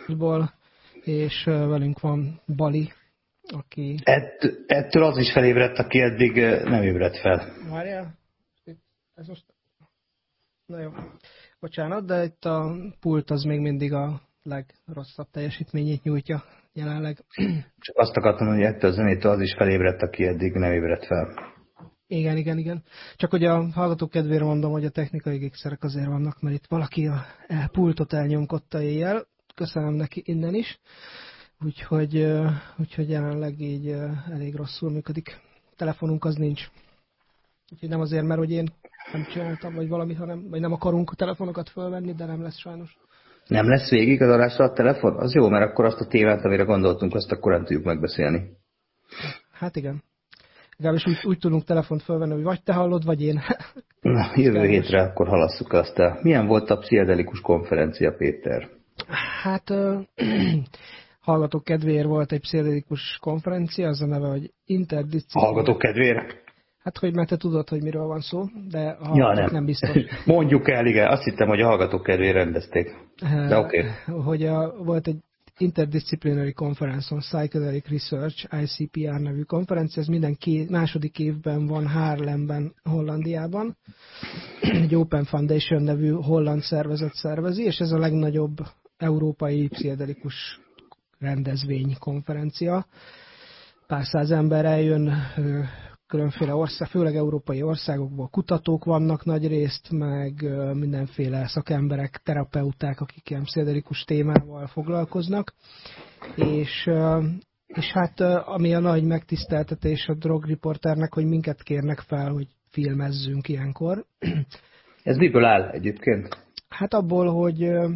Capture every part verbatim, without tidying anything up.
ból, és velünk van Bali, aki... Ett, ettől az is felébredt, aki eddig nem ébredt fel. Várjál, ez most... Na jó, bocsánat, de itt a pult az még mindig a legrosszabb teljesítményét nyújtja jelenleg. Csak azt akartam, hogy ettől a zenétől az is felébredt, aki eddig nem ébredt fel. Igen, igen, igen. Csak hogy a hallgatók kedvére mondom, hogy a technikai gigszerek azért vannak, mert itt valaki a pultot elnyomkodta éjjel. Köszönöm neki innen is. Úgyhogy, úgyhogy jelenleg így elég rosszul működik. Telefonunk az nincs. Úgyhogy nem azért, mert hogy én nem csináltam, vagy valami, hanem, vagy nem akarunk a telefonokat fölvenni, de nem lesz sajnos. Nem lesz végig az adásra a telefon? Az jó, mert akkor azt a témát, amire gondoltunk, azt akkor nem tudjuk megbeszélni. Hát igen. Legalábbis úgy, úgy tudunk telefont fölvenni, hogy vagy te hallod, vagy én. Na, jövő hétre akkor halasszuk azt el. Milyen volt a pszichedelikus konferencia, Péter? Hát uh, hallgatók kedvéért volt egy pszichedelikus konferencia, az a neve, hogy interdisziplin. Hallgatók kedvéért? Hát, hogy mert te tudod, hogy miről van szó, de a ja, nem. nem biztos. Mondjuk el, igen. Azt hittem, hogy a hallgatók kedvéért rendezték. De oké. Okay. Hogy a, volt egy Interdisciplinary Conference on Psychedelic Research, I C P R nevű konferencia, ez minden ké, második évben van Haarlemben, Hollandiában. Egy Open Foundation nevű holland szervezet szervezi, és ez a legnagyobb európai pszichedelikus rendezvény, konferencia. Pár száz ember eljön különféle ország, főleg európai országokból kutatók vannak nagy részt, meg mindenféle szakemberek, terapeuták, akik ilyen pszichedelikus témával foglalkoznak. És, és hát ami a nagy megtiszteltetés a drogriporternek, hogy minket kérnek fel, hogy filmezzünk ilyenkor. Ez miből áll egyébként? Hát abból, hogy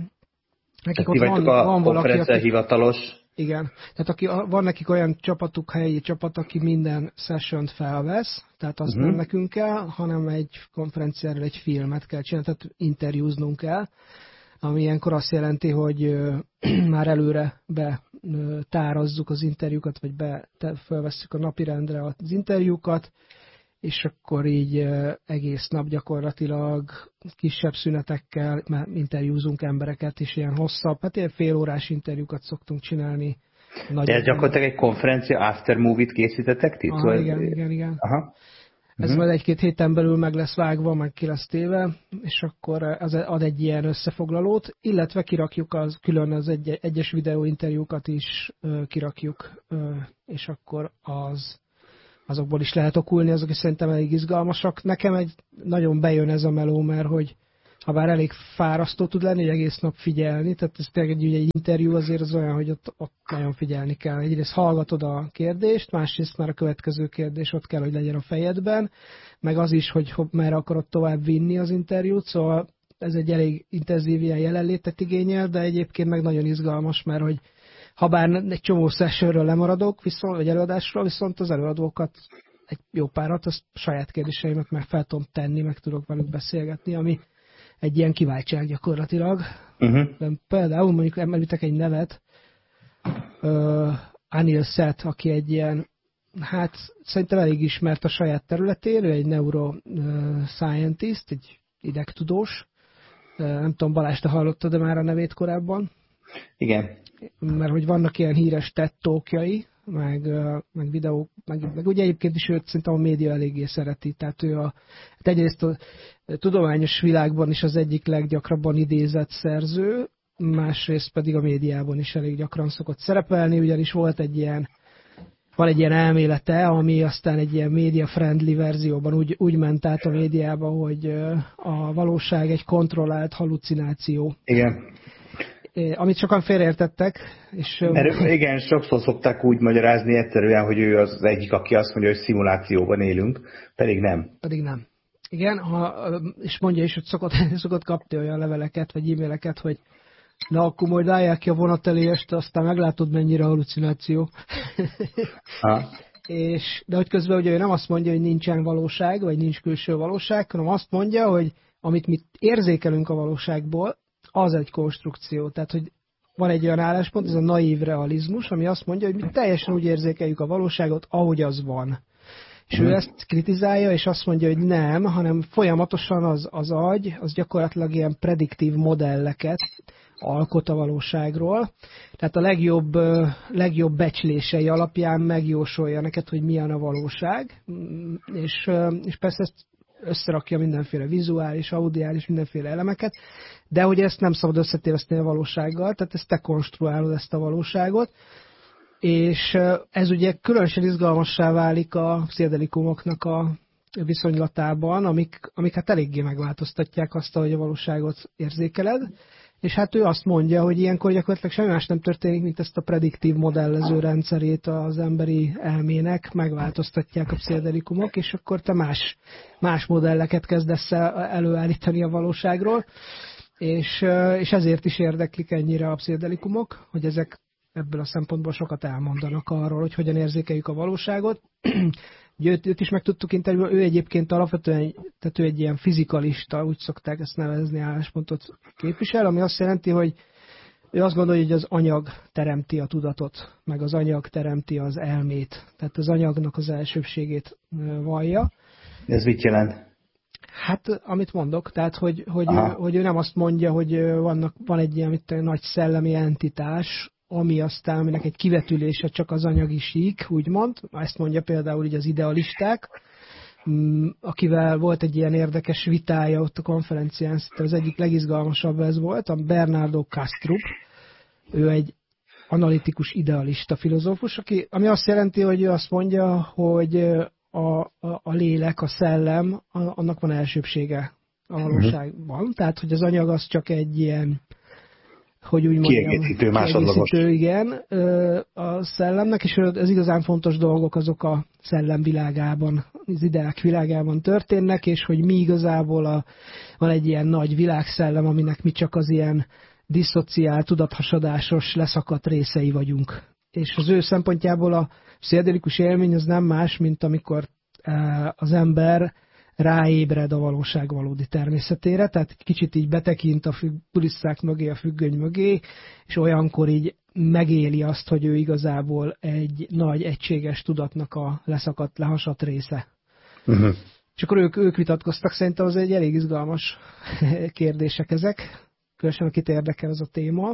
nekik ott van, van, van valaki, aki... hivatalos... Igen, tehát aki, van nekik olyan csapatuk, helyi csapat, aki minden sessiont felvesz, tehát azt uh-huh. nem nekünk kell, hanem egy konferenciáról egy filmet kell csinálni, tehát interjúznunk kell, ami ilyenkor azt jelenti, hogy már előre betárazzuk az interjúkat, vagy be, felvesszük a napirendre az interjúkat, és akkor így egész nap gyakorlatilag kisebb szünetekkel interjúzunk embereket, és ilyen hosszabb, hát ilyen félórás interjúkat szoktunk csinálni. De ez gyakorlatilag egy konferencia after movie-t készítettek ti? Aha, igen, igen, igen. Aha. Ez uh-huh. majd egy-két héten belül meg lesz vágva, meg ki lesz téve, és akkor az ad egy ilyen összefoglalót, illetve kirakjuk az, külön az egy, egyes videóinterjúkat is kirakjuk, és akkor az azokból is lehet okulni, azok is szerintem elég izgalmasak. Nekem egy nagyon bejön ez a meló, mert hogy ha bár elég fárasztó tud lenni, hogy egész nap figyelni, tehát ez tényleg egy, egy interjú azért az olyan, hogy ott, ott nagyon figyelni kell. Egyrészt hallgatod a kérdést, másrészt már a következő kérdés ott kell, hogy legyen a fejedben, meg az is, hogy merre akarod tovább vinni az interjút, szóval ez egy elég intenzív ilyen jelenlétet igényel, de egyébként meg nagyon izgalmas, mert hogy habár egy csomó sessionről lemaradok, viszont, vagy előadásról, viszont az előadókat, egy jó párat, azt saját kérdéseimet meg fel tudom tenni, meg tudok velük beszélgetni, ami egy ilyen kiváltság gyakorlatilag. Uh-huh. De például mondjuk említek egy nevet, uh, Anil Seth, aki egy ilyen, hát szerintem elég ismert a saját területén, ő egy neuroscientist, egy idegtudós. Uh, nem tudom, Balázs, te hallottad de már a nevét korábban? Igen. Mert hogy vannak ilyen híres TED talkjai, meg, meg videók, meg, meg ugye egyébként is őt szerintem a média eléggé szereti, tehát ő a, hát egyrészt a tudományos világban is az egyik leggyakrabban idézett szerző, másrészt pedig a médiában is elég gyakran szokott szerepelni, ugyanis volt egy ilyen, van egy ilyen elmélete, ami aztán egy ilyen media-friendly verzióban úgy, úgy ment át a médiába, hogy a valóság egy kontrollált halucináció. Igen. Amit sokan félreértettek. És Mert igen, sokszor szokták úgy magyarázni egyszerűen, hogy ő az egyik, aki azt mondja, hogy szimulációban élünk, pedig nem. Pedig nem. Igen, ha, és mondja is, hogy szokott, szokott kapni olyan leveleket, vagy e-maileket, hogy na, akkor majd állják ki a vonat elé este, aztán meglátod, mennyire halucináció. És, de hogy közben ugye ő nem azt mondja, hogy nincsen valóság, vagy nincs külső valóság, hanem azt mondja, hogy amit mi érzékelünk a valóságból, az egy konstrukció. Tehát, hogy van egy olyan álláspont, ez a naív realizmus, ami azt mondja, hogy mi teljesen úgy érzékeljük a valóságot, ahogy az van. És ő ezt kritizálja, és azt mondja, hogy nem, hanem folyamatosan az, az agy, az gyakorlatilag ilyen prediktív modelleket alkot a valóságról. Tehát a legjobb, legjobb becslései alapján megjósolja neked, hogy milyen a valóság, és, és persze ezt összerakja mindenféle vizuális, audiális, mindenféle elemeket, de hogy ezt nem szabad összetéveszteni a valósággal, tehát ezt te konstruálod, ezt a valóságot, és ez ugye különösen izgalmassá válik a pszichedelikumoknak a viszonylatában, amik, amik hát eléggé megváltoztatják azt, ahogy a valóságot érzékeled, és hát ő azt mondja, hogy ilyenkor gyakorlatilag semmi más nem történik, mint ezt a prediktív modellező rendszerét az emberi elmének megváltoztatják a pszichedelikumok, és akkor te más, más modelleket kezdesz előállítani a valóságról, és, és ezért is érdeklik ennyire a pszichedelikumok, hogy ezek ebből a szempontból sokat elmondanak arról, hogy hogyan érzékeljük a valóságot. Őt, őt is meg tudtuk interjúolni, ő egyébként alapvetően, tehát ő egy ilyen fizikalista, úgy szokták ezt nevezni, álláspontot képvisel, ami azt jelenti, hogy ő azt gondolja, hogy az anyag teremti a tudatot, meg az anyag teremti az elmét. Tehát az anyagnak az elsőbségét vallja. Ez mit jelent? Hát, amit mondok, tehát, hogy, hogy, ő, hogy ő nem azt mondja, hogy vannak, van egy ilyen mit, nagy szellemi entitás, ami aztán, aminek egy kivetülése csak az anyagi sík, úgymond. Ezt mondja például így az idealisták, akivel volt egy ilyen érdekes vitája ott a konferencián, az egyik legizgalmasabb ez volt, a Bernardo Kastrup. Ő egy analitikus idealista filozófus, aki, ami azt jelenti, hogy ő azt mondja, hogy a, a, a lélek, a szellem, annak van elsőbsége a valóságban. Uh-huh. Tehát, hogy az anyag az csak egy ilyen, hogy úgy mondjam, kiegészítő, másodlagos. Igen, a szellemnek, és ez igazán fontos dolgok azok a szellem világában, az ideák világában történnek, és hogy mi igazából a, van egy ilyen nagy világszellem, aminek mi csak az ilyen disszociál, tudathasadásos, leszakadt részei vagyunk. És az ő szempontjából a pszichedelikus élmény az nem más, mint amikor az ember ráébred a valóság valódi természetére, tehát kicsit így betekint a kulisszák mögé, a függöny mögé, és olyankor így megéli azt, hogy ő igazából egy nagy, egységes tudatnak a leszakadt, lehasadt része. Uh-huh. És akkor ők, ők vitatkoztak, szerintem az egy elég izgalmas kérdések ezek, különösen akit érdekel ez a téma.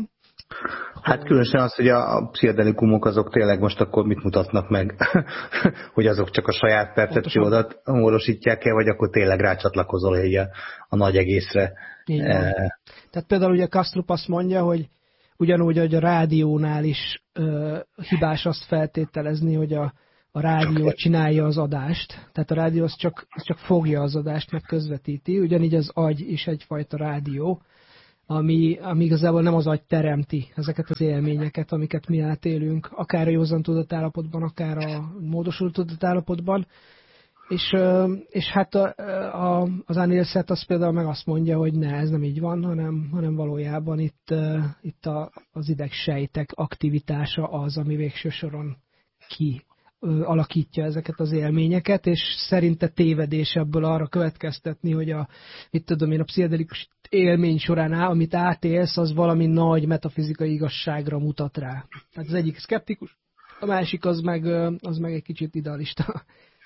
Hát különösen az, hogy a, a pszichedelikumok azok tényleg most akkor mit mutatnak meg, hogy azok csak a saját percepciódat módosítják el, vagy akkor tényleg rácsatlakozol egy a, a nagy egészre. E... Tehát például ugye Kastrup azt mondja, hogy ugyanúgy, hogy a rádiónál is ö, hibás azt feltételezni, hogy a, a rádió csak csinálja az adást. Tehát a rádió az csak, az csak fogja az adást, meg közvetíti. Ugyanígy az agy is egyfajta rádió, ami, ami igazából nem az agy teremti ezeket az élményeket, amiket mi átélünk, akár a józan tudatállapotban, akár a módosult tudatállapotban. És, és hát a, a, az Anilset az például meg azt mondja, hogy ne, ez nem így van, hanem, hanem valójában itt, itt a, az idegsejtek aktivitása az, ami végső soron ki alakítja ezeket az élményeket, és szerinte tévedés ebből arra következtetni, hogy a, mit tudom én, a pszichedelikus élmény során, amit átélsz, az valami nagy metafizikai igazságra mutat rá. Tehát az egyik szkeptikus, a másik az meg, az meg egy kicsit idealista.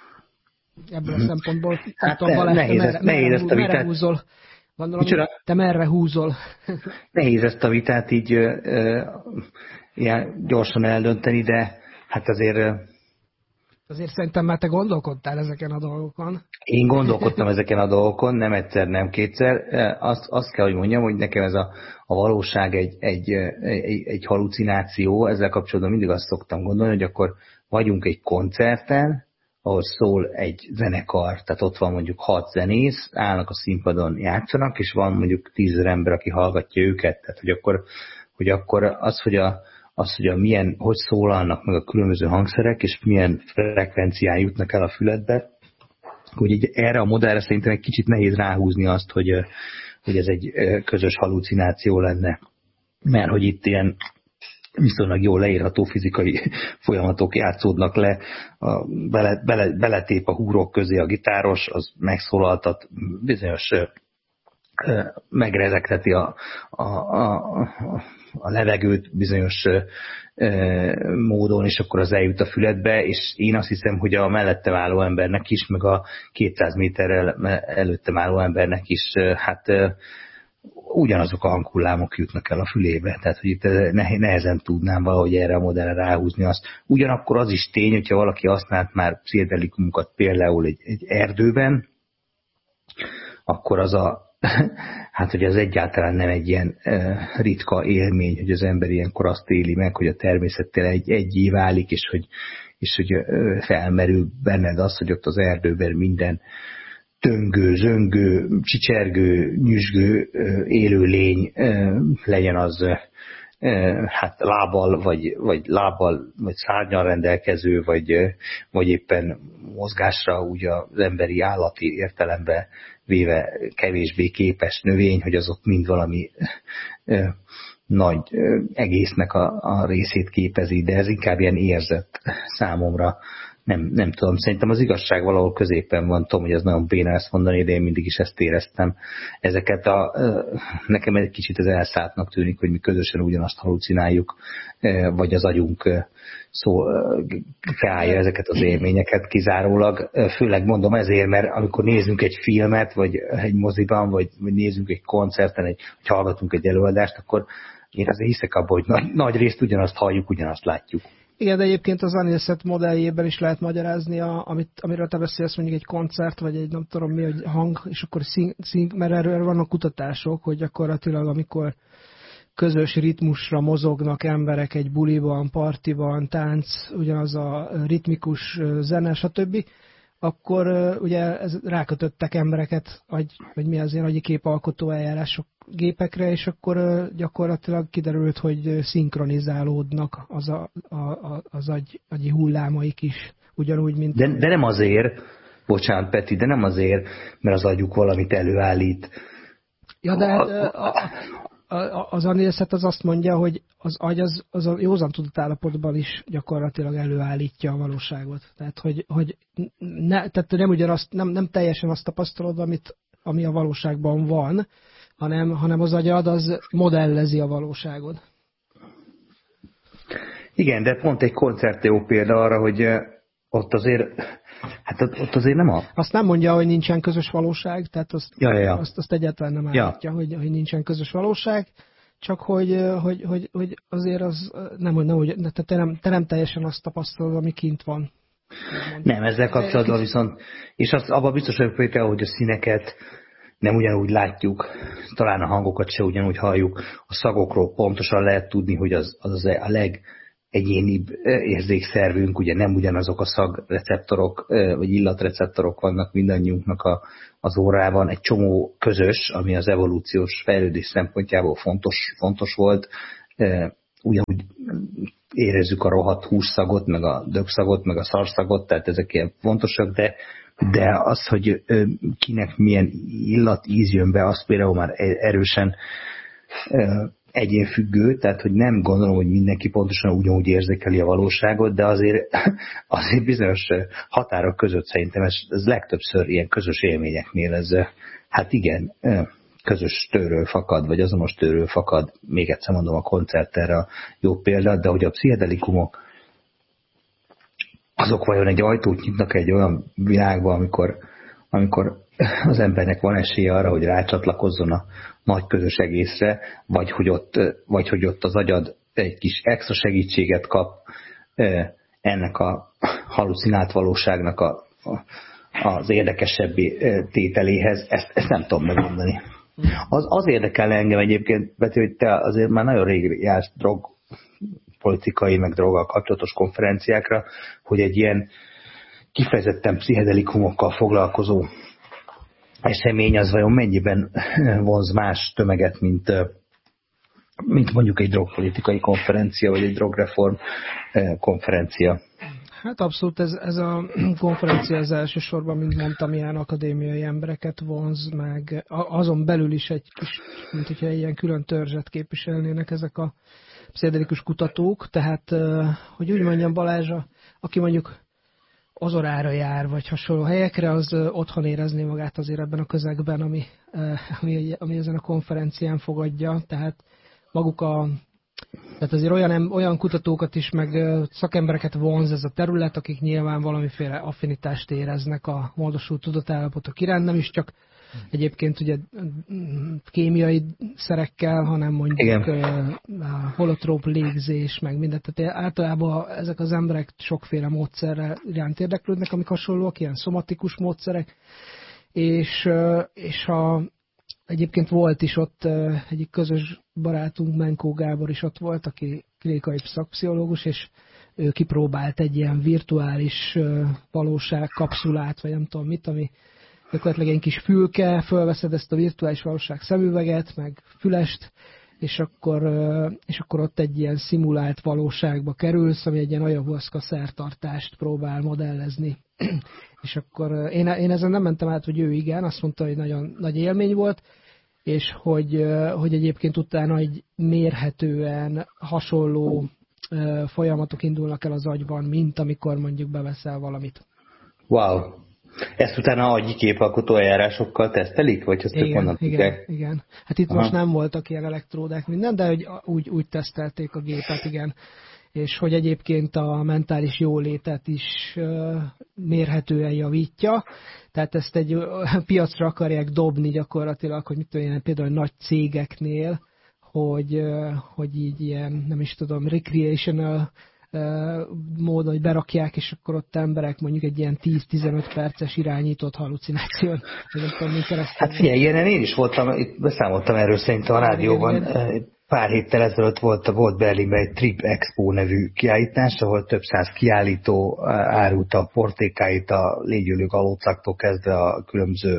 Ebből a szempontból. Hát tudom, Balázs, nehéz, merre, nehéz merre, ezt a vitát. Merre húzol? Gondolom, te merre húzol? Nehéz ezt a vitát így ö, ö, ilyen gyorsan eldönteni, de hát azért... Azért szerintem már te gondolkodtál ezeken a dolgokon. Én gondolkodtam ezeken a dolgokon, nem egyszer, nem kétszer. Azt, azt kell, hogy mondjam, hogy nekem ez a, a valóság egy, egy, egy, egy halucináció. Ezzel kapcsolatban mindig azt szoktam gondolni, hogy akkor vagyunk egy koncerten, ahol szól egy zenekar, tehát ott van mondjuk hat zenész, állnak a színpadon, játszanak, és van mondjuk tízezer ember, aki hallgatja őket. Tehát, hogy akkor, hogy akkor az, hogy a az, hogy a milyen, hogy szólalnak meg a különböző hangszerek, és milyen frekvencián jutnak el a füledbe, hogy így erre a modellre szerintem egy kicsit nehéz ráhúzni azt, hogy, hogy ez egy közös halucináció lenne. Mert hogy itt ilyen viszonylag jól leírható fizikai folyamatok játszódnak le, a, bele, bele, beletép a húrok közé a gitáros, az megszólaltat bizonyos megrezekteti a, a, a, a levegőt bizonyos módon, és akkor az eljut a füledbe, és én azt hiszem, hogy a mellettem álló embernek is, meg a kétszáz méterrel előttem álló embernek is, hát ugyanazok a hanghullámok jutnak el a fülébe. Tehát, hogy itt nehezen tudnám valahogy erre a modellre ráhúzni azt. Ugyanakkor az is tény, hogyha valaki használt már pszichedelikumokat például egy, egy erdőben, akkor az a hát, hogy az egyáltalán nem egy ilyen uh, ritka élmény, hogy az ember ilyenkor azt éli meg, hogy a természettel egy, egyé válik, és hogy, és hogy uh, felmerül benned az, hogy ott az erdőben minden töngő, zöngő, csicsergő, nyüzsgő uh, élőlény uh, legyen az uh, hát lábbal, vagy, vagy lábbal, vagy szárnyal rendelkező, vagy, uh, vagy éppen mozgásra úgy az emberi állati értelemben véve kevésbé képes növény, hogy azok mind valami ö, nagy ö, egésznek a, a részét képezi, de ez inkább ilyen érzett számomra. Nem, nem tudom, szerintem az igazság valahol középen van, tudom, hogy ez nagyon béna ezt mondani, de én mindig is ezt éreztem. Ezeket a, nekem egy kicsit ez elszálltnak tűnik, hogy mi közösen ugyanazt halucináljuk, vagy az agyunk szó, felállja ezeket az élményeket kizárólag. Főleg mondom ezért, mert amikor nézünk egy filmet, vagy egy moziban, vagy, vagy nézünk egy koncerten, egy, vagy hallgatunk egy előadást, akkor én azért hiszek abban, hogy nagy, nagy részt ugyanazt halljuk, ugyanazt látjuk. Igen, de egyébként az Anilszet modelljében is lehet magyarázni, a, amit, amiről te beszélsz, mondjuk egy koncert, vagy egy nem tudom mi, hogy hang, és akkor szín, szín, mert erről vannak kutatások, hogy gyakorlatilag amikor közös ritmusra mozognak emberek egy buliban, partiban, tánc, ugyanaz a ritmikus zene, stb., akkor ugye ez rákötöttek embereket, vagy, vagy mi az ilyen agyi képalkotó eljárások gépekre, és akkor gyakorlatilag kiderült, hogy szinkronizálódnak az, a, a, az agy, agyi hullámaik is, ugyanúgy, mint... De, de nem azért, bocsánat Peti, de nem azért, mert az agyuk valamit előállít. Ja, de a, a, a, az Anilszet az azt mondja, hogy az agy az, az a józan tudatállapotban is gyakorlatilag előállítja a valóságot. Tehát, hogy, hogy ne, tehát nem, ugyanazt, nem, nem teljesen azt tapasztalod, amit, ami a valóságban van, hanem, hanem az agyad az modellezi a valóságot. Igen, de pont egy koncert jó példa arra, hogy ott azért, hát ott azért nem a... Azt nem mondja, hogy nincsen közös valóság, tehát azt, ja, ja, ja. azt, azt egyáltalán nem állítja, ja. hogy, hogy nincsen közös valóság, csak hogy, hogy, hogy, hogy azért az nem, nem, hogy te nem, te nem teljesen azt tapasztalod, ami kint van. Nem, ezzel kapcsolatban viszont, és az, abban biztos vagyok például, hogy a színeket nem ugyanúgy látjuk, talán a hangokat se ugyanúgy halljuk, a szagokról pontosan lehet tudni, hogy az, az a legegyénibb érzékszervünk, ugye nem ugyanazok a szagreceptorok, vagy illatreceptorok vannak mindannyiunknak a, az órában, egy csomó közös, ami az evolúciós fejlődés szempontjából fontos, fontos volt, ugyanúgy érezzük a rohadt hússzagot, meg a dögszagot, meg a szarszagot, tehát ezek ilyen fontosak, de de az, hogy kinek milyen illat, íz jön be, az például már erősen egyénfüggő, tehát hogy nem gondolom, hogy mindenki pontosan ugyanúgy érzékeli a valóságot, de azért, azért bizonyos határok között szerintem ez, ez legtöbbször ilyen közös élményeknél ez, hát igen, közös tőről fakad, vagy azonos tőről fakad, még egyszer mondom, a koncert erre a jó példa, de hogy a pszichedelikumok azok vajon egy ajtót nyitnak egy olyan világba, amikor, amikor az embernek van esélye arra, hogy rácsatlakozzon a nagy közös egészre, vagy hogy ott, vagy hogy ott az agyad egy kis extra segítséget kap ennek a halucinált valóságnak a, a, az érdekesebb tételéhez. Ezt, ezt nem tudom megmondani. Az, az érdekel engem egyébként, Beti, hogy te azért már nagyon rég jársz drog politikai, meg droggal kapcsolatos konferenciákra, hogy egy ilyen kifejezetten pszichedelikumokkal foglalkozó esemény az vajon mennyiben vonz más tömeget, mint, mint mondjuk egy drogpolitikai konferencia, vagy egy drogreform konferencia. Hát abszolút ez, ez a konferencia az elsősorban, mint mondtam, ilyen akadémiai embereket vonz, meg azon belül is egy kis, mint hogyha ilyen külön törzset képviselnének ezek a pszichedelikus kutatók, tehát, hogy úgy mondjam, Balázs, aki mondjuk Ozorára jár, vagy hasonló helyekre, az otthon érezné magát azért ebben a közegben, ami, ami, ami ezen a konferencián fogadja. Tehát maguk a Tehát azért olyan, olyan kutatókat is, meg szakembereket vonz ez a terület, akik nyilván valamiféle affinitást éreznek a módosult tudatállapotok iránt, nem is csak egyébként ugye kémiai szerekkel, hanem mondjuk Igen. holotróp légzés, meg mindent. Tehát általában ezek az emberek sokféle módszerrel iránt érdeklődnek, amik hasonlóak, ilyen szomatikus módszerek, és, és a Egyébként volt is ott egyik közös barátunk, Menkó Gábor is ott volt, aki klinikai szakpszichológus, és ő kipróbált egy ilyen virtuális valóság kapszulát, vagy nem tudom mit, ami gyakorlatilag egy kis fülke, fölveszed ezt a virtuális valóság szemüveget, meg fülest, és akkor, és akkor ott egy ilyen szimulált valóságba kerülsz, ami egy ilyen ayahuasca szertartást próbál modellezni. És akkor én, én ezen nem mentem át, hogy ő igen, azt mondta, hogy nagyon nagy élmény volt, és hogy, hogy egyébként utána egy mérhetően hasonló folyamatok indulnak el az agyban, mint amikor mondjuk beveszel valamit. Wow! Ezt utána agyi képalkotó eljárásokkal tesztelik? Vagy ezt igen, honnan igen, igen. Hát itt Aha. most nem voltak ilyen elektródák minden, de hogy úgy, úgy tesztelték a gépet, igen. És hogy egyébként a mentális jólétet is mérhetően javítja. Tehát ezt egy piacra akarják dobni gyakorlatilag, hogy mit tudom én, például nagy cégeknél, hogy, hogy így ilyen, nem is tudom, recreational módon, hogy berakják, és akkor ott emberek mondjuk egy ilyen tíz-tizenöt perces irányított hallucináción. Hát figyelj, ilyenen én is voltam, itt beszámoltam erről szerintem a rádióban. Pár héttel ezelőtt volt, volt Berlinben egy Trip Expo nevű kiállítás, ahol több száz kiállító árulta a portékáit a légyülő galócaktól kezdve a különböző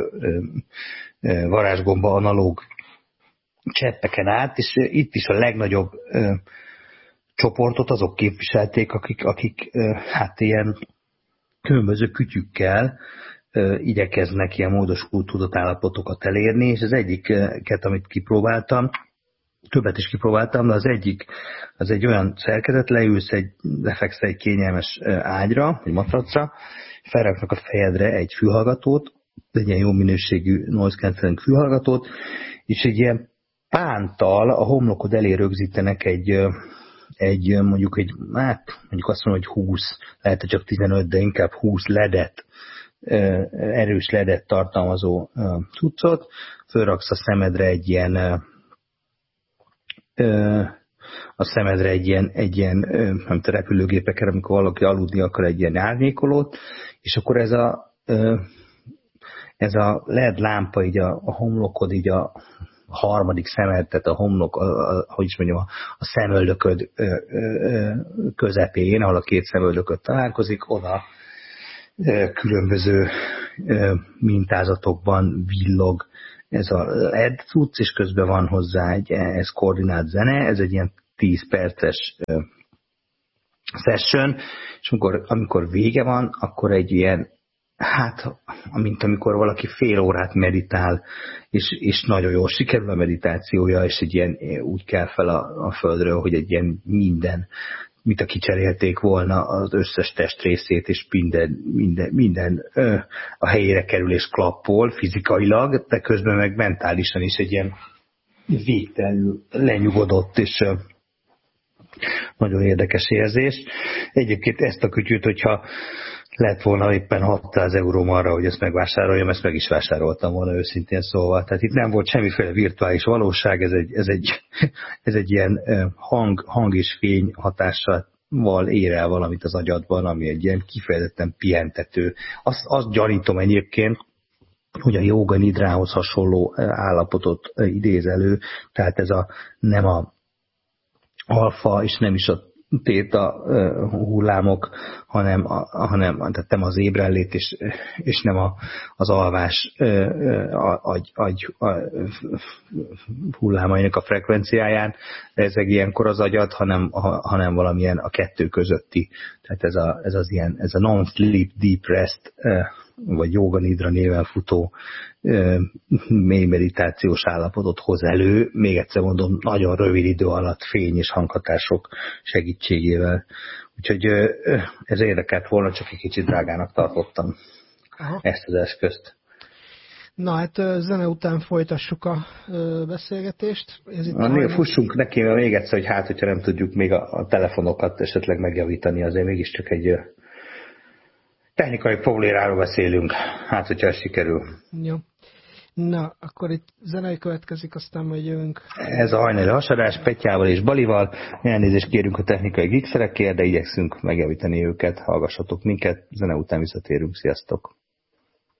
varázsgomba analóg cseppeken át, és itt is a legnagyobb csoportot azok képviselték, akik, akik hát ilyen különböző kütyükkel igyekeznek ilyen módosult tudatállapotokat elérni, és az egyiket, amit kipróbáltam, többet is kipróbáltam, de az egyik, az egy olyan szerkezet, leülsz, egy, lefeksz egy kényelmes ágyra, egy matracra, felraknak a fejedre egy fülhallgatót, egy ilyen jó minőségű noise cancelling fülhallgatót, és egy ilyen pántal a homlokod elé rögzítenek egy, egy mondjuk egy, hát mondjuk azt mondom, hogy húsz, lehet, hogy csak tizenöt, de inkább húsz ledet, erős ledet tartalmazó cuccot, fölraksz a szemedre egy ilyen a szemedre egy ilyen, egy ilyen nem tudom, repülőgépekre, amikor valaki aludni akar, egy ilyen árnyékolót, és akkor ez a, ez a led lámpa így a, a homlokod, így a harmadik szemed, tehát a homlok, a, a, hogy is mondjam, a, a szemöldököd közepén, ahol a két szemöldököd találkozik, oda különböző mintázatokban villog ez a led cucc, és közben van hozzá egy ez koordinált zene, ez egy ilyen tíz perces uh, session, és amikor, amikor vége van, akkor egy ilyen, hát, mint amikor valaki fél órát meditál, és, és nagyon jól sikerül a meditációja, és egy ilyen úgy kell fel a, a földről, hogy egy ilyen minden, mint a kicserélték volna az összes testrészét, és minden, minden, minden ö, a helyére kerül és klappol fizikailag, de közben meg mentálisan is egy ilyen végtelenül lenyugodott, és ö, nagyon érdekes érzés. Egyébként ezt a kütyűt, hogyha lett volna éppen hatszáz euróm arra, hogy ezt megvásároljam, ezt meg is vásároltam volna őszintén szóval. Tehát itt nem volt semmiféle virtuális valóság, ez egy, ez egy, ez egy ilyen hang, hang és fény hatással ér el valamit az agyadban, ami egy ilyen kifejezetten pihentető. Azt, azt gyanítom egyébként, hogy a jóga nidrához hasonló állapotot idéz elő, tehát ez a nem a alfa és nem is a téta hullámok, hanem, a, hanem tehát nem az ébrenlét és, és nem a, az alvás agy, agy a, hullámainak a frekvenciáján ezek ilyenkor az agyad, hanem, hanem valamilyen a kettő közötti. Tehát ez, a, ez az ilyen, ez a non-sleep deep rest vagy jóga nidra néven futó mély meditációs állapotot hoz elő, még egyszer mondom, nagyon rövid idő alatt fény és hanghatások segítségével. Úgyhogy ez érdekelt volna, csak egy kicsit drágának tartottam Aha. ezt az eszközt. Na hát zene után folytassuk a beszélgetést. Ez itt Na, hajnal... Fussunk neki még egyszer, hogy hát, hogyha nem tudjuk még a, a telefonokat esetleg megjavítani, azért mégiscsak egy technikai problémáról beszélünk. Hát, hogyha ez sikerül. Jó. Na, akkor itt zenei következik, aztán majd jövünk. Ez a hajnali hasadás Petyával és Balival. Elnézést kérünk a technikai gigszerekért, de igyekszünk megjavítani őket. Hallgassatok minket, zene után visszatérünk. Sziasztok!